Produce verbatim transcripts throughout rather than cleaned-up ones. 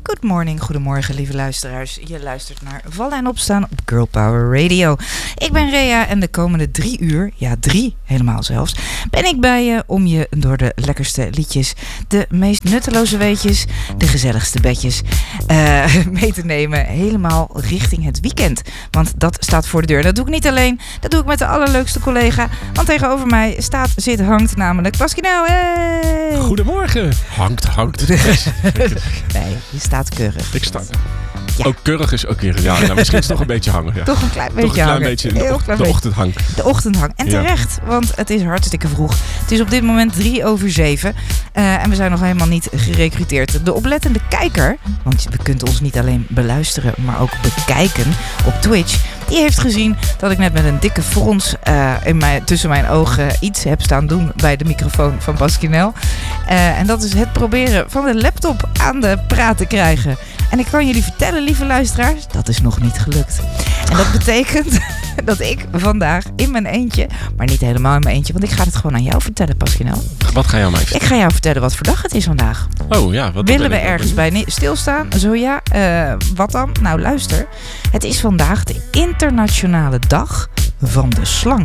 Good morning, goedemorgen lieve luisteraars. Je luistert naar Vallen en Opstaan op Girl Power Radio. Ik ben Rea en de komende drie uur, ja drie helemaal zelfs, ben ik bij je om je door de lekkerste liedjes, de meest nutteloze weetjes, de gezelligste bedjes uh, mee te nemen. Helemaal richting het weekend. Want dat staat voor de deur. Dat doe ik niet alleen, dat doe ik met de allerleukste collega. Want tegenover mij staat, zit, hangt namelijk Pasquinel. Hey! Goedemorgen. Hangt, hangt. Nee, je staat keurig. Ik sta. Ja. Ook keurig is ook weer. Ja, nou, misschien is het toch een beetje hangen. Ja. Toch een klein beetje Toch een klein hangen. beetje in de, Heel och- klein de beetje. ochtendhang. De ochtendhang. En terecht, ja. Want het is hartstikke vroeg. Het is op dit moment drie over zeven. Uh, en we zijn nog helemaal niet gerecruiteerd. De oplettende kijker, want je kunt ons niet alleen beluisteren, maar ook bekijken op Twitch. Die heeft gezien dat ik net met een dikke frons uh, in mijn, tussen mijn ogen iets heb staan doen bij de microfoon van Pasquinel. Uh, en dat is het proberen van de laptop aan de praat te krijgen. En ik kan jullie vertellen, lieve luisteraars, dat is nog niet gelukt. En dat betekent dat ik vandaag in mijn eentje, maar niet helemaal in mijn eentje, want ik ga het gewoon aan jou vertellen, Pasquinel. Wat ga je aan mij vertellen? Ik ga jou vertellen wat voor dag het is vandaag. Oh ja, wat Willen we ergens bij stilstaan? Zo ja, uh, wat dan? Nou luister, het is vandaag de internationale dag van de slang.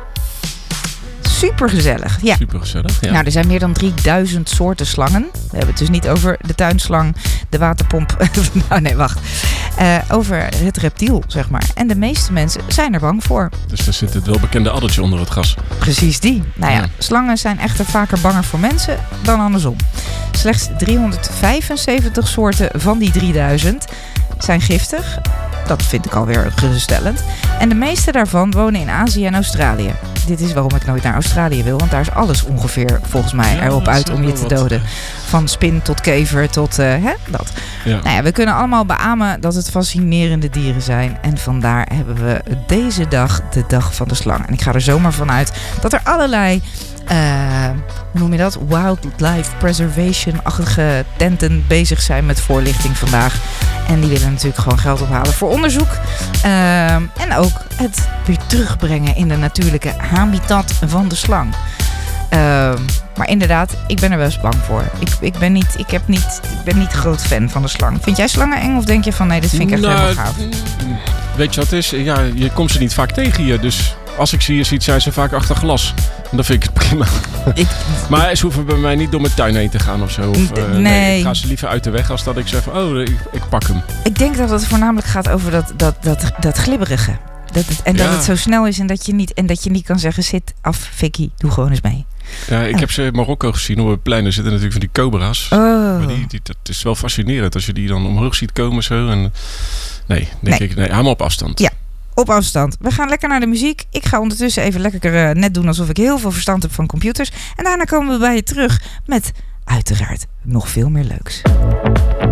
Super gezellig. Ja. Super gezellig. Ja. Nou, er zijn meer dan drieduizend soorten slangen. We hebben het dus niet over de tuinslang, de waterpomp. nou nee, wacht. Uh, over het reptiel, zeg maar. En de meeste mensen zijn er bang voor. Dus er zit het welbekende addertje onder het gras. Precies die. Nou ja, ja. Slangen zijn echter vaker banger voor mensen dan andersom. Slechts driehonderdvijfenzeventig soorten van die drieduizend zijn giftig. Dat vind ik alweer geruststellend. En de meeste daarvan wonen in Azië en Australië. Dit is waarom ik nooit naar Australië wil. Want daar is alles ongeveer volgens mij ja, erop uit om je te wat. doden. Van spin tot kever tot uh, hè, dat. Ja. Nou ja, we kunnen allemaal beamen dat het fascinerende dieren zijn. En vandaar hebben we deze dag de dag van de slang. En ik ga er zomaar vanuit dat er allerlei... Uh, hoe noem je dat? Wildlife preservation-achtige tenten bezig zijn met voorlichting vandaag. En die willen natuurlijk gewoon geld ophalen voor onderzoek. Uh, en ook het weer terugbrengen in de natuurlijke habitat van de slang. Uh, maar inderdaad, ik ben er wel eens bang voor. Ik, ik, ben niet, ik, heb niet, ik ben niet groot fan van de slang. Vind jij slangen eng of denk je van nee, dit vind ik echt nou, helemaal gaaf? Weet je wat het is? Ja, je komt ze niet vaak tegen hier, dus... Als ik ze hier zie, zijn ze vaak achter glas. En dan vind ik het prima. Ik... maar ze hoeven bij mij niet door mijn tuin heen te gaan of zo. Of, uh, nee. nee. Ik ga ze liever uit de weg als dat ik zeg van, oh, ik, ik pak hem. Ik denk dat het voornamelijk gaat over dat, dat, dat, dat glibberige. Dat het, en ja. dat het zo snel is en dat, je niet, en dat je niet kan zeggen, zit af, Vicky, doe gewoon eens mee. Ja, ik oh. heb ze in Marokko gezien op het plein. Er zitten natuurlijk van die cobra's. Oh. Maar die, die, dat is wel fascinerend als je die dan omhoog ziet komen zo. En, nee, denk nee. ik, nee, helemaal op afstand. Ja. Op afstand. We gaan lekker naar de muziek. Ik ga ondertussen even lekker uh, net doen alsof ik heel veel verstand heb van computers. En daarna komen we bij je terug met uiteraard nog veel meer leuks.